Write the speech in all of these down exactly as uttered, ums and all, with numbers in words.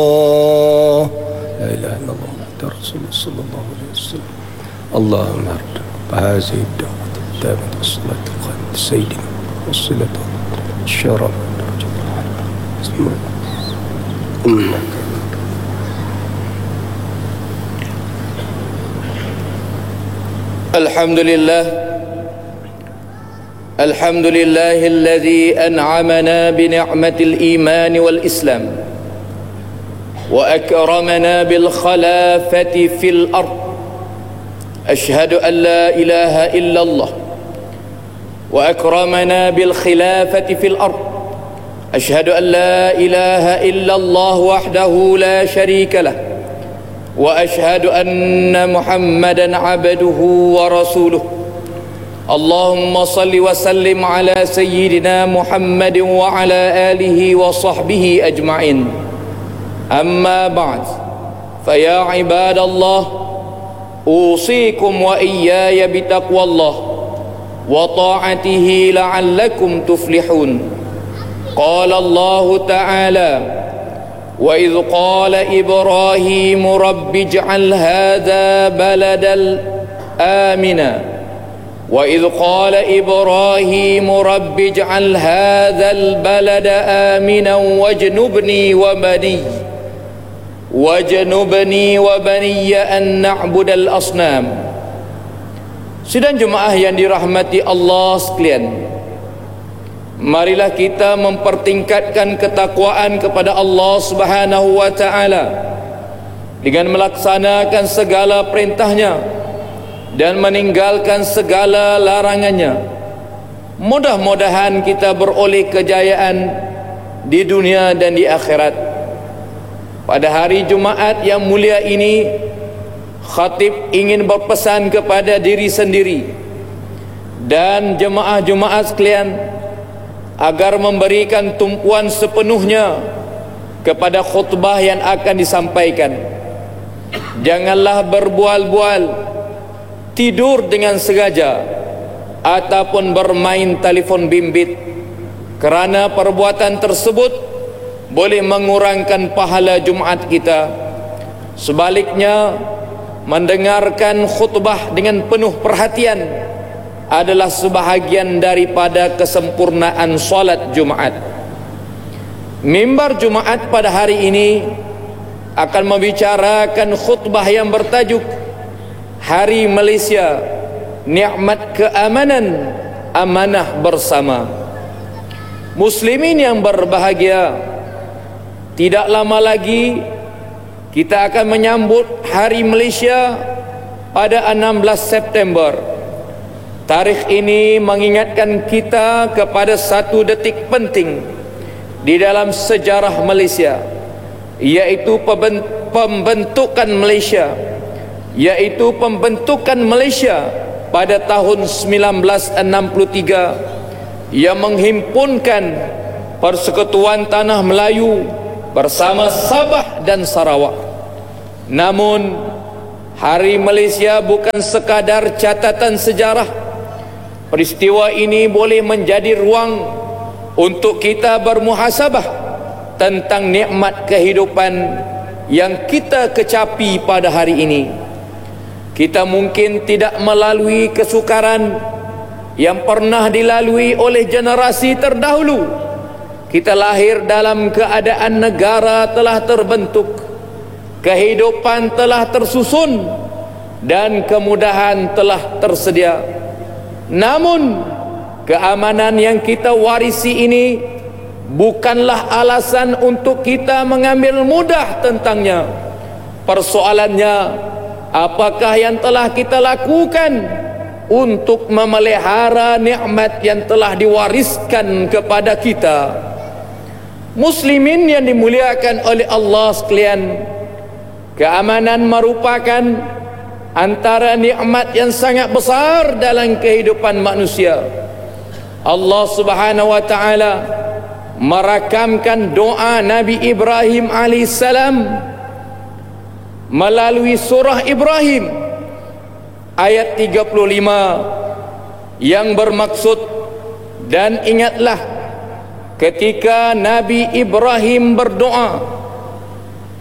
الله لا إله إلا الله محمد رسول الله صلى الله عليه وسلم. اللهم ارد بهذه الدعوة التامة والصلاة القائمة سيدنا والصلاة الشرف الحمد لله الحمد لله الذي أنعمنا بنعمة الإيمان والإسلام وأكرمنا بالخلافة في الأرض. أشهد أن لا إله إلا الله وأكرمنا بالخلافة في الأرض. أشهد أن لا إله إلا الله وحده لا شريك له وأشهد أن محمدا عبده ورسوله. اللهم صل وسلم على سيدنا محمد وعلى آله وصحبه أجمعين. أما بعد، فيا عباد الله، أوصيكم وإياي بتقوى الله وطاعته لعلكم تفلحون. قال الله تعالى: وإذ قال إبراهيم رب اجعل هذا بلدا آمنا وإذ قال إبراهيم رب اجعل هذا البلد آمنا واجنبني وبني واجنبني وبني أن نعبد الأصنام. Sidang jemaah yang dirahmati Allah sekalian, marilah kita mempertingkatkan ketakwaan kepada Allah Subhanahu wa taala dengan melaksanakan segala perintahnya dan meninggalkan segala larangannya. Mudah-mudahan kita beroleh kejayaan di dunia dan di akhirat. Pada hari Jumaat yang mulia ini, khatib ingin berpesan kepada diri sendiri dan jemaah Jumaat sekalian agar memberikan tumpuan sepenuhnya kepada khutbah yang akan disampaikan. Janganlah berbual-bual, tidur dengan sengaja, ataupun bermain telefon bimbit, kerana perbuatan tersebut boleh mengurangkan pahala Jumaat kita. Sebaliknya, mendengarkan khutbah dengan penuh perhatian adalah sebahagian daripada kesempurnaan solat Jumaat. Mimbar Jumaat pada hari ini akan membicarakan khutbah yang bertajuk Hari Malaysia, Nikmat Keamanan, Amanah Bersama. Muslimin yang berbahagia, tidak lama lagi kita akan menyambut Hari Malaysia pada enam belas September. Tarikh ini mengingatkan kita kepada satu detik penting di dalam sejarah Malaysia, yaitu pembentukan Malaysia yaitu pembentukan Malaysia pada tahun seribu sembilan ratus enam puluh tiga yang menghimpunkan Persekutuan Tanah Melayu bersama Sabah dan Sarawak. Namun, Hari Malaysia bukan sekadar catatan sejarah. Peristiwa ini boleh menjadi ruang untuk kita bermuhasabah tentang nikmat kehidupan yang kita kecapi pada hari ini. Kita mungkin tidak melalui kesukaran yang pernah dilalui oleh generasi terdahulu. Kita lahir dalam keadaan negara telah terbentuk, kehidupan telah tersusun, dan kemudahan telah tersedia. Namun, keamanan yang kita warisi ini bukanlah alasan untuk kita mengambil mudah tentangnya. Persoalannya, apakah yang telah kita lakukan untuk memelihara nikmat yang telah diwariskan kepada kita? Muslimin yang dimuliakan oleh Allah sekalian, keamanan merupakan antara nikmat yang sangat besar dalam kehidupan manusia. Allah Subhanahu wa taala merakamkan doa Nabi Ibrahim alaihissalam melalui surah Ibrahim ayat tiga puluh lima yang bermaksud, dan ingatlah ketika Nabi Ibrahim berdoa,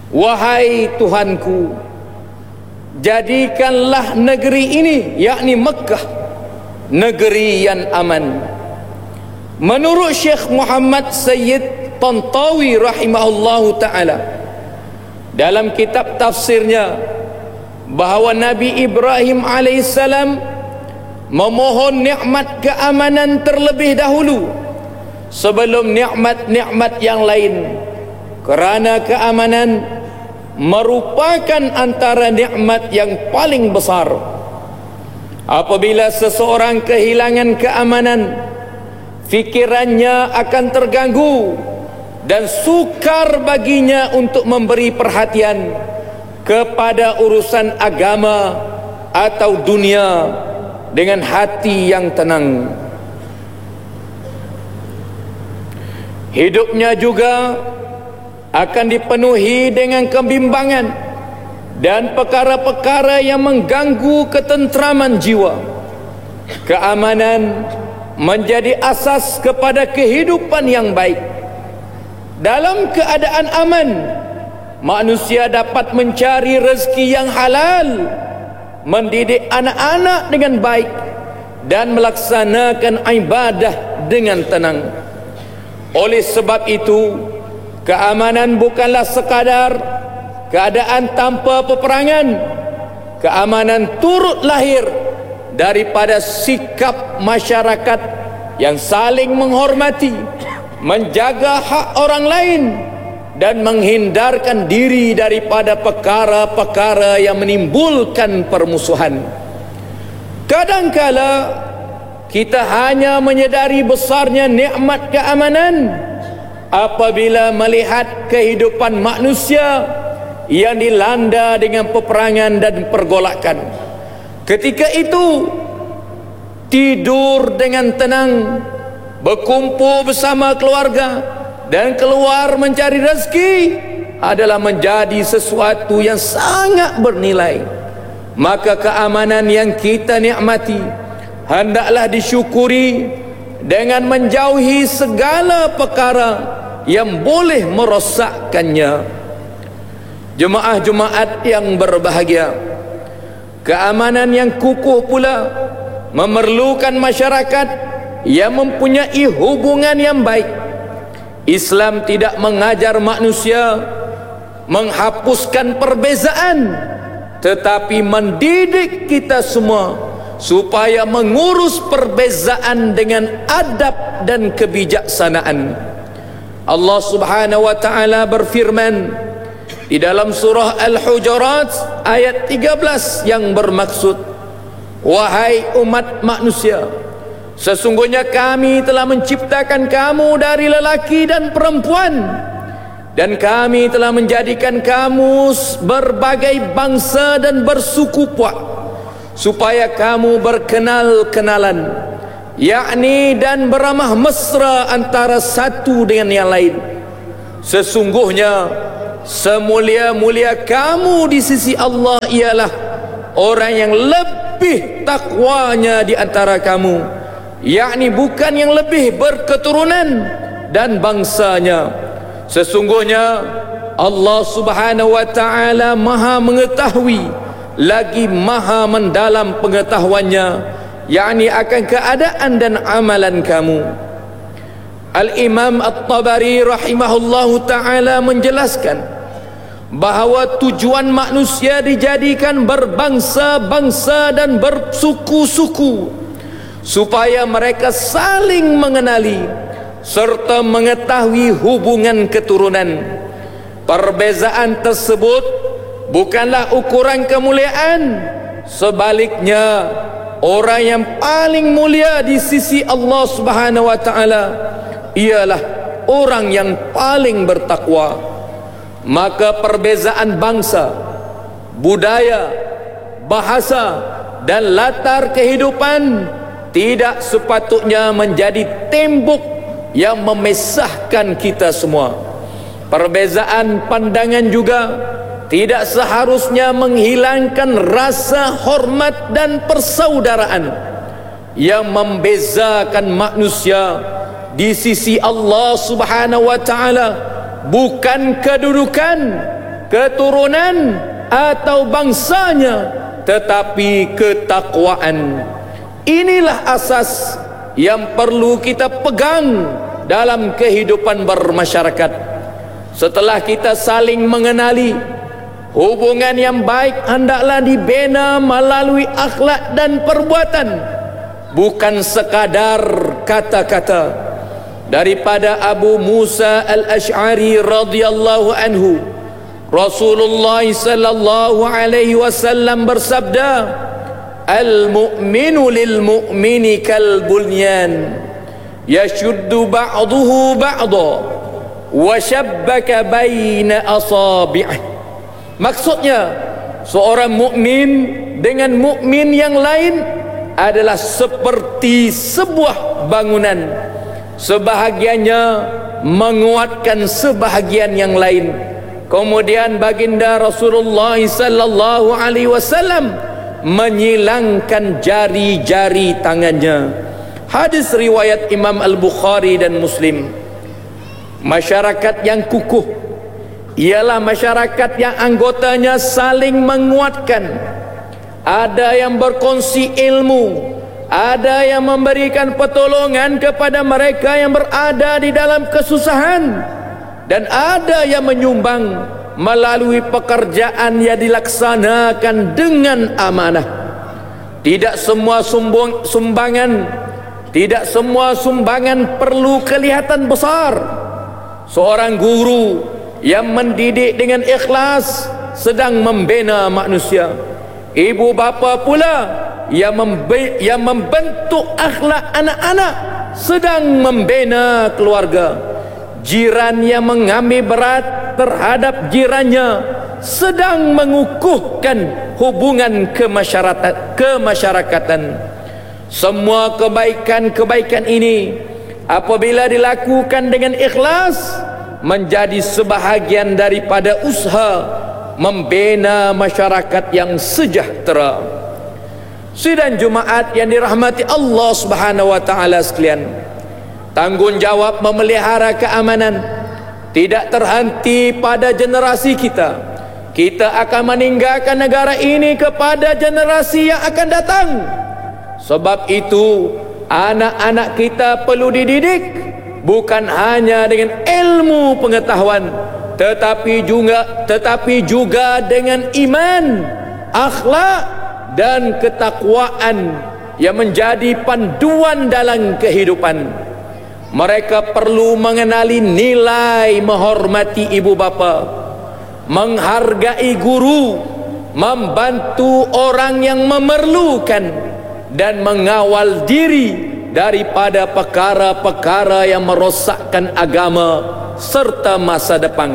wahai Tuhanku, jadikanlah negeri ini, yakni Mekah, negeri yang aman. Menurut Syekh Muhammad Sayyid Tantawi rahimahullahu ta'ala, dalam kitab tafsirnya, bahawa Nabi Ibrahim alaihissalam memohon nikmat keamanan terlebih dahulu sebelum nikmat-nikmat yang lain, kerana keamanan merupakan antara nikmat yang paling besar. Apabila seseorang kehilangan keamanan, fikirannya akan terganggu dan sukar baginya untuk memberi perhatian kepada urusan agama atau dunia dengan hati yang tenang. Hidupnya juga akan dipenuhi dengan kebimbangan dan perkara-perkara yang mengganggu ketentraman jiwa. Keamanan menjadi asas kepada kehidupan yang baik. Dalam keadaan aman, manusia dapat mencari rezeki yang halal, mendidik anak-anak dengan baik, dan melaksanakan ibadah dengan tenang. Oleh sebab itu, keamanan bukanlah sekadar keadaan tanpa peperangan. Keamanan turut lahir daripada sikap masyarakat yang saling menghormati, menjaga hak orang lain, dan menghindarkan diri daripada perkara-perkara yang menimbulkan permusuhan. Kadangkala kita hanya menyedari besarnya nikmat keamanan apabila melihat kehidupan manusia yang dilanda dengan peperangan dan pergolakan. Ketika itu, tidur dengan tenang, berkumpul bersama keluarga, dan keluar mencari rezeki adalah menjadi sesuatu yang sangat bernilai. Maka keamanan yang kita nikmati hendaklah disyukuri dengan menjauhi segala perkara yang boleh merosakkannya. Jemaah-jemaat yang berbahagia, keamanan yang kukuh pula memerlukan masyarakat yang mempunyai hubungan yang baik. Islam tidak mengajar manusia menghapuskan perbezaan, tetapi mendidik kita semua supaya mengurus perbezaan dengan adab dan kebijaksanaan. Allah Subhanahu wa taala berfirman di dalam surah Al-Hujurat ayat tiga belas yang bermaksud, wahai umat manusia, sesungguhnya kami telah menciptakan kamu dari lelaki dan perempuan, dan kami telah menjadikan kamu berbagai bangsa dan bersuku puak, supaya kamu berkenal-kenalan, yakni dan beramah mesra antara satu dengan yang lain. Sesungguhnya semulia-mulia kamu di sisi Allah ialah orang yang lebih takwanya di antara kamu, yakni bukan yang lebih berketurunan dan bangsanya. Sesungguhnya Allah Subhanahu wa taala Maha mengetahui lagi Maha mendalam pengetahuannya, yakni akan keadaan dan amalan kamu. Al-Imam At-Tabari rahimahullahu taala menjelaskan bahawa tujuan manusia dijadikan berbangsa-bangsa dan bersuku-suku supaya mereka saling mengenali serta mengetahui hubungan keturunan. Perbezaan tersebut bukanlah ukuran kemuliaan, sebaliknya orang yang paling mulia di sisi Allah Subhanahu wa taala ialah orang yang paling bertakwa. Maka perbezaan bangsa, budaya, bahasa dan latar kehidupan tidak sepatutnya menjadi tembok yang memisahkan kita semua. Perbezaan pandangan juga tidak seharusnya menghilangkan rasa hormat dan persaudaraan yang membezakan manusia di sisi Allah Subhanahu wa taala. Bukan kedudukan, keturunan atau bangsanya, tetapi ketakwaan. Inilah asas yang perlu kita pegang dalam kehidupan bermasyarakat. Setelah kita saling mengenali, hubungan yang baik hendaklah dibina melalui akhlak dan perbuatan, bukan sekadar kata-kata. Daripada Abu Musa al-Ash'ari radhiyallahu anhu, Rasulullah sallallahu alaihi wasallam bersabda, al-mu'minu lil-mu'mini kal-bunyan yashuddu ba'duhu ba'da wa shabbaka baina asabi'ih. Maksudnya, seorang mukmin dengan mukmin yang lain adalah seperti sebuah bangunan, sebahagiannya menguatkan sebahagian yang lain. Kemudian baginda Rasulullah sallallahu alaihi wasallam menyilangkan jari-jari tangannya. Hadis riwayat Imam Al-Bukhari dan Muslim. Masyarakat yang kukuh ialah masyarakat yang anggotanya saling menguatkan. Ada yang berkongsi ilmu, ada yang memberikan pertolongan kepada mereka yang berada di dalam kesusahan, dan ada yang menyumbang melalui pekerjaan yang dilaksanakan dengan amanah. Tidak semua sumbang, sumbangan Tidak semua sumbangan perlu kelihatan besar. Seorang guru yang mendidik dengan ikhlas sedang membina manusia. Ibu bapa pula yang, membe yang membentuk akhlak anak-anak sedang membina keluarga. Jiran yang mengambil berat terhadap jirannya sedang mengukuhkan hubungan kemasyarakat, kemasyarakatan. Semua kebaikan-kebaikan ini apabila dilakukan dengan ikhlas menjadi sebahagian daripada usaha membina masyarakat yang sejahtera. Sidang Jumaat yang dirahmati Allah Subhanahu wa taala sekalian, tanggungjawab memelihara keamanan tidak terhenti pada generasi kita. Kita akan meninggalkan negara ini kepada generasi yang akan datang. Sebab itu anak-anak kita perlu dididik bukan hanya dengan ilmu pengetahuan, tetapi juga tetapi juga dengan iman, akhlak dan ketakwaan yang menjadi panduan dalam kehidupan. Mereka perlu mengenali nilai menghormati ibu bapa, menghargai guru, membantu orang yang memerlukan, dan mengawal diri daripada perkara-perkara yang merosakkan agama serta masa depan.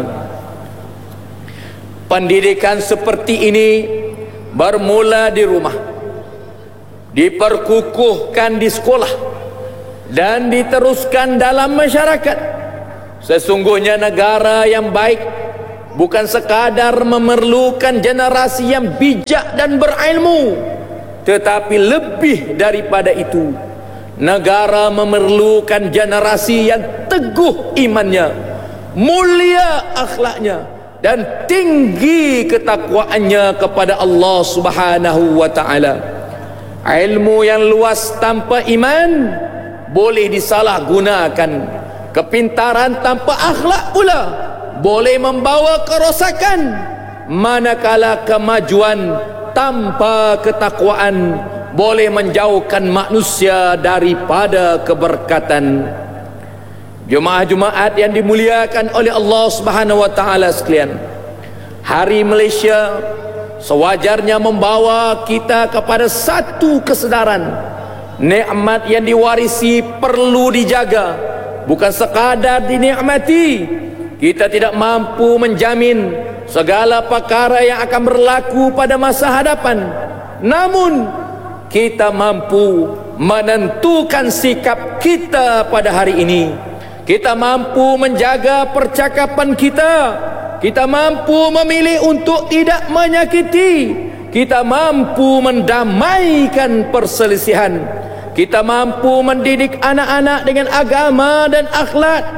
Pendidikan seperti ini bermula di rumah, diperkukuhkan di sekolah, dan diteruskan dalam masyarakat. Sesungguhnya negara yang baik bukan sekadar memerlukan generasi yang bijak dan berilmu, tetapi lebih daripada itu, negara memerlukan generasi yang teguh imannya, mulia akhlaknya, dan tinggi ketakwaannya kepada Allah Subhanahu wa taala. Ilmu yang luas tanpa iman boleh disalahgunakan. Kepintaran tanpa akhlak pula boleh membawa kerosakan. Manakala kemajuan tanpa ketakwaan boleh menjauhkan manusia daripada keberkatan. Jemaah Jumaat yang dimuliakan oleh Allah Subhanahu wa taala sekalian, Hari Malaysia sewajarnya membawa kita kepada satu kesedaran. Nikmat yang diwarisi perlu dijaga, bukan sekadar dinikmati. Kita tidak mampu menjamin segala perkara yang akan berlaku pada masa hadapan, namun kita mampu menentukan sikap kita pada hari ini. Kita mampu menjaga percakapan kita. Kita mampu memilih untuk tidak menyakiti. Kita mampu mendamaikan perselisihan. Kita mampu mendidik anak-anak dengan agama dan akhlak.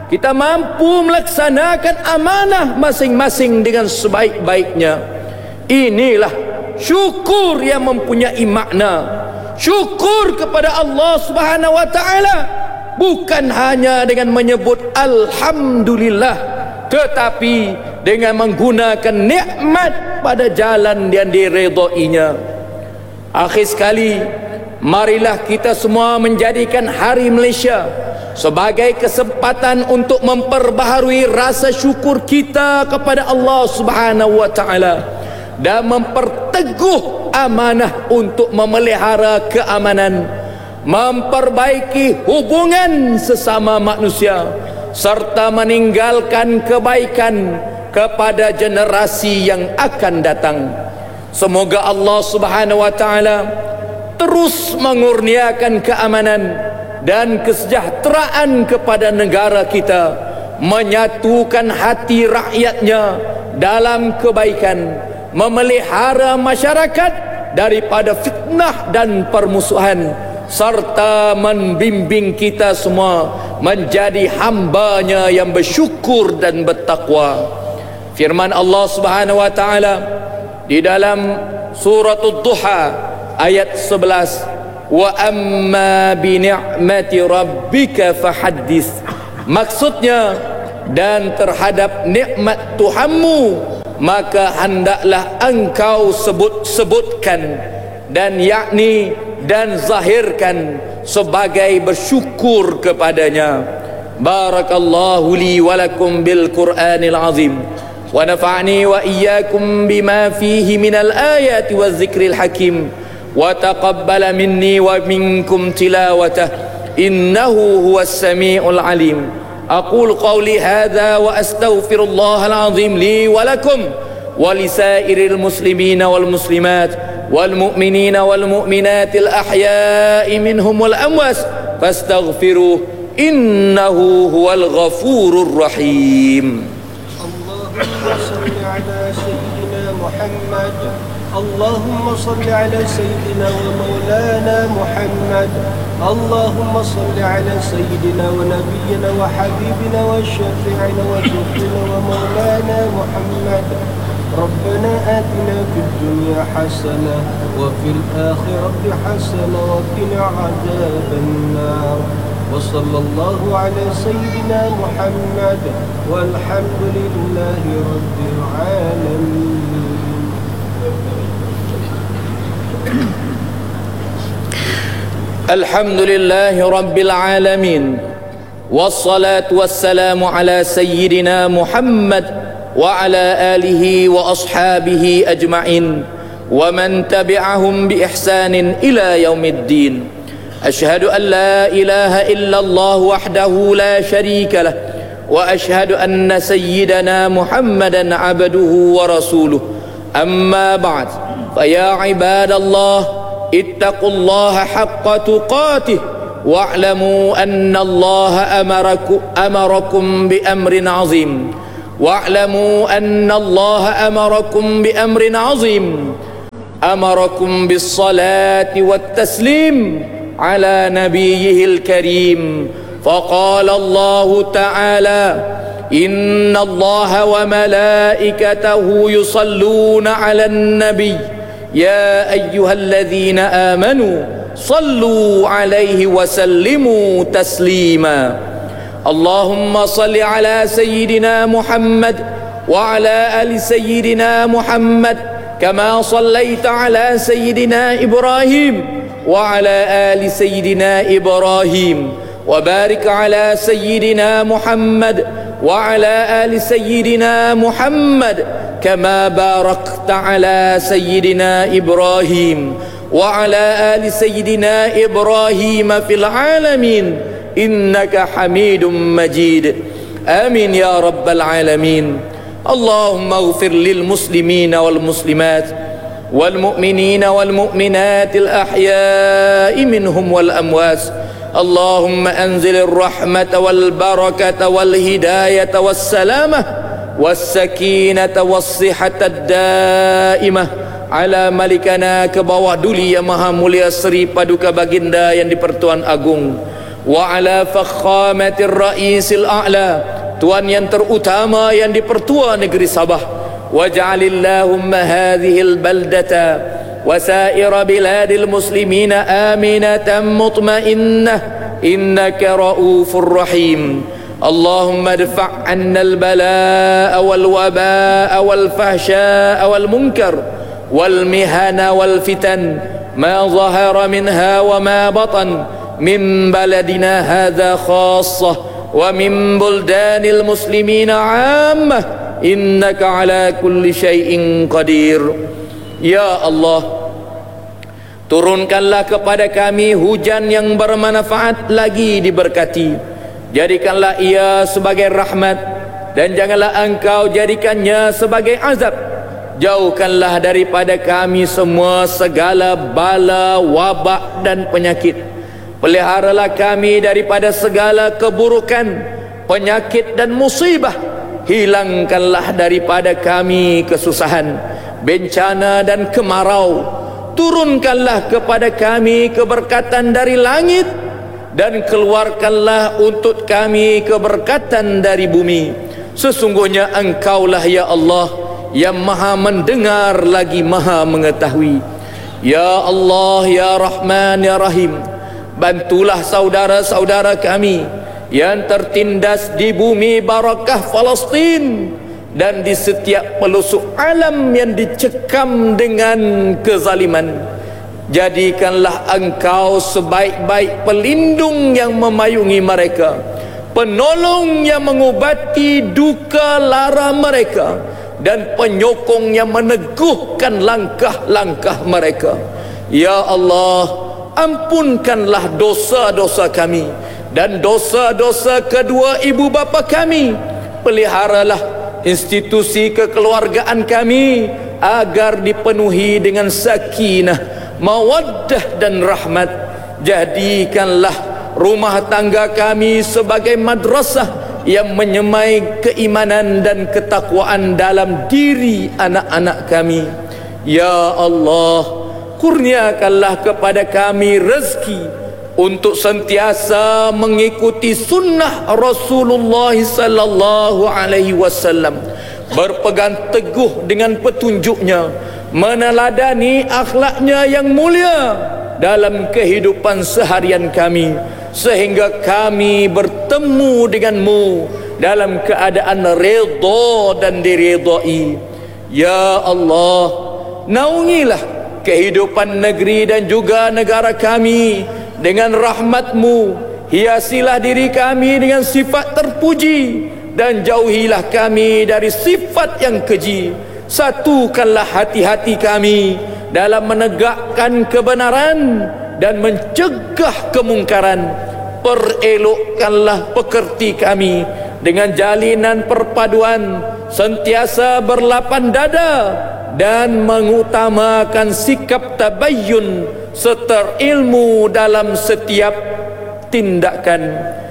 kita mampu melaksanakan amanah masing-masing dengan sebaik-baiknya. Inilah syukur yang mempunyai makna. Syukur kepada Allah Subhanahu wa taala bukan hanya dengan menyebut alhamdulillah, tetapi dengan menggunakan nikmat pada jalan yang diredainya. Akhir sekali, marilah kita semua menjadikan Hari Malaysia sebagai kesempatan untuk memperbaharui rasa syukur kita kepada Allah Subhanahu wa taala dan memperteguh amanah untuk memelihara keamanan, memperbaiki hubungan sesama manusia serta meninggalkan kebaikan kepada generasi yang akan datang. Semoga Allah Subhanahu wa taala terus mengurniakan keamanan dan kesejahteraan kepada negara kita, menyatukan hati rakyatnya dalam kebaikan, memelihara masyarakat daripada fitnah dan permusuhan, serta membimbing kita semua menjadi hamba-Nya yang bersyukur dan bertakwa. Firman Allah Subhanahu wa taala di dalam surah Ad-Duha ayat sebelas, wa amma bi ni'mati rabbika fahaddits. Maksudnya, dan terhadap nikmat Tuhanmu maka hendaklah engkau sebut-sebutkan, dan yakni dan zahirkan sebagai bersyukur kepadanya. Barakallahu li wa lakum bil Qur'anil azim wa nafa'ni wa iyyakum bima fihi minal ayati waz zikril hakim wa taqabbala minni wa minkum tilawatah innahu huwas samiul alim. Aqulu qawli hadha wa astaghfirullahal azim li wa lakum wa lisairil muslimina wal muslimat wal mu'minina wal mu'minatil ahya'i minhum wal amwas fastaghfiruh innahu huwal ghafurur rahim. Allahumma salli ala sayyidina Muhammad. Allahumma salli ala sayyidina wa maulana Muhammad. Allahumma salli ala sayyidina wa nabiyyina wa habibina wa syafi'ina wa shafina wa maulana Muhammad. ربنا آتنا في الدنيا حسنة وفي الآخرة حسنة وقنا عذاب النار وصلى الله على سيدنا محمد والحمد لله رب العالمين. الحمد لله رب العالمين والصلاة والسلام على سيدنا محمد وعلى آله وأصحابه أجمعين ومن تبعهم بإحسان إلى يوم الدين. أشهد أن لا إله إلا الله وحده لا شريك له وأشهد أن سيدنا محمدا عبده ورسوله. أما بعد، فيا عباد الله اتقوا الله حق تقاته واعلموا أن الله أمركم, أمركم بأمر عظيم واعلموا أن الله أمركم بأمر عظيم أمركم بالصلاة والتسليم على نبيه الكريم. فقال الله تعالى إن الله وملائكته يصلون على النبي يا أيها الذين آمنوا صلوا عليه وسلموا تسليما. اللهم صل على سيدنا محمد وعلى آل سيدنا محمد كما صليت على سيدنا إبراهيم وعلى آل سيدنا إبراهيم وبارك على سيدنا محمد وعلى آل سيدنا محمد كما باركت على سيدنا إبراهيم وعلى آل سيدنا إبراهيم في العالمين إنك حميد مجيد. آمين يا رب العالمين. اللهم اغفر للمسلمين والمسلمات والمؤمنين والمؤمنات الأحياء منهم والأموات. اللهم أنزل الرحمة والبركة والهداية والسلامة والسكينة والصحة الدائمة ala malikana ke bawah duli yang maha mulia Seri Paduka Baginda yang di-Pertuan Agung wa ala fakhamatir ra'isil a'la, Tuan yang terutama yang dipertua negeri Sabah, waj'alillahumma hadhil baldata wa sa'ira biladil muslimina aminatan mutmainnah innaka raufur rahim. Allahumma adfa' 'anna al-balaa'a wal wabaa'a wal fahshaa'a wal munkar wal mihana wal fitan ma zahara minha wa ma batan min baladina hadha khassah wa min buldanil muslimina 'ammah innaka ala kulli syai'in qadir. Ya Allah, turunkanlah kepada kami hujan yang bermanfaat lagi diberkati. Jadikanlah ia sebagai rahmat, dan janganlah engkau jadikannya sebagai azab. Jauhkanlah daripada kami semua segala bala, wabak dan penyakit. Peliharalah kami daripada segala keburukan, penyakit dan musibah. Hilangkanlah daripada kami kesusahan, bencana dan kemarau. Turunkanlah kepada kami keberkatan dari langit, dan keluarkanlah untuk kami keberkatan dari bumi. Sesungguhnya engkaulah ya Allah yang maha mendengar lagi maha mengetahui. Ya Allah, ya Rahman, ya Rahim, bantulah saudara-saudara kami yang tertindas di bumi barakah Palestin dan di setiap pelosok alam yang dicekam dengan kezaliman. Jadikanlah engkau sebaik-baik pelindung yang memayungi mereka, penolong yang mengubati duka lara mereka, dan penyokong yang meneguhkan langkah-langkah mereka. Ya Allah, ampunkanlah dosa-dosa kami dan dosa-dosa kedua ibu bapa kami. Peliharalah institusi kekeluargaan kami agar dipenuhi dengan sakinah, mawaddah dan rahmat. Jadikanlah rumah tangga kami sebagai madrasah yang menyemai keimanan dan ketakwaan dalam diri anak-anak kami. Ya Allah, kurniakanlah kepada kami rezeki untuk sentiasa mengikuti sunnah Rasulullah sallallahu alaihi wasallam, berpegang teguh dengan petunjuknya, meneladani akhlaknya yang mulia dalam kehidupan seharian kami, sehingga kami bertemu denganmu dalam keadaan redha dan diridai. Ya Allah, naungilah kehidupan negeri dan juga negara kami dengan rahmatmu. Hiasilah diri kami dengan sifat terpuji, dan jauhilah kami dari sifat yang keji. Satukanlah hati-hati kami dalam menegakkan kebenaran dan mencegah kemungkaran. Perelokkanlah pekerti kami dengan jalinan perpaduan, sentiasa berlapan dada dan mengutamakan sikap tabayyun serta ilmu dalam setiap tindakan.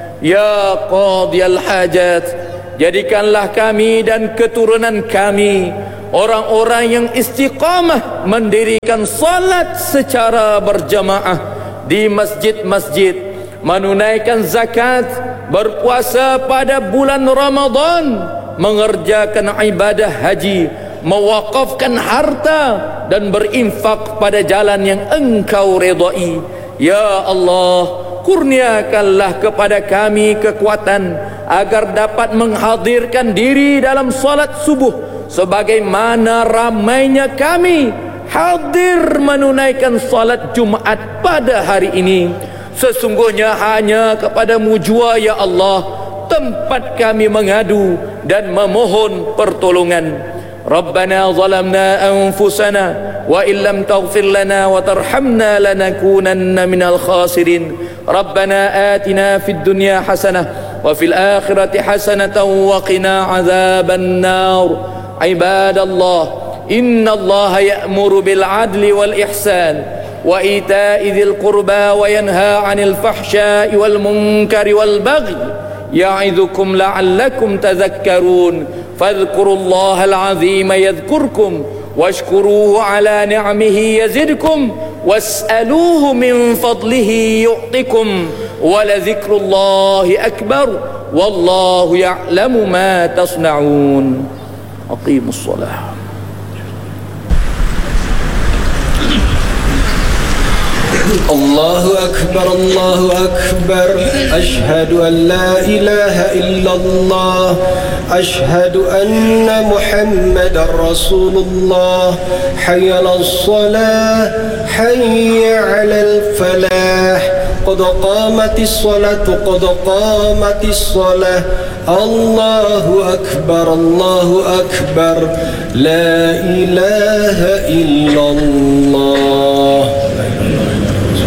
Ya qadiyal hajat, jadikanlah kami dan keturunan kami orang-orang yang istiqamah mendirikan salat secara berjamaah di masjid-masjid, menunaikan zakat, berpuasa pada bulan Ramadan, mengerjakan ibadah haji, mewakafkan harta dan berinfak pada jalan yang engkau redai. Ya Allah, kurniakanlah kepada kami kekuatan agar dapat menghadirkan diri dalam salat subuh sebagaimana ramainya kami hadir menunaikan salat Jumaat pada hari ini. Sesungguhnya hanya kepadamu jua ya Allah tempat kami mengadu dan memohon pertolongan. Rabbana zalamna anfusana wa illam taghfir lana wa tarhamna lanakunanna minal khasirin. Rabbana atina fid dunya hasanah wa fil akhirati hasanatan wa qina azaban nar. Ibadallah, innallaha ya'muru bil adli wal ihsan wa ita'i dzil qurba wa yanha 'anil fahsya'i wal munkari wal baghi ya'idzukum la'allakum tadhakkarun. Fadhkurullaha al-'azima yadhkurkum washkuruhu 'ala ni'amihi yazidkum was'aluhu min fadlihi yu'tikum ولذكر الله أكبر والله يعلم ما تصنعون أقيموا الصلاة. الله أكبر الله أكبر أشهد أن لا إله إلا الله أشهد أن محمد رسول الله حي على الصلاة حي على الفلاح قد قامت الصلاة قد قامت الصلاة الله أكبر الله أكبر لا إله إلا الله.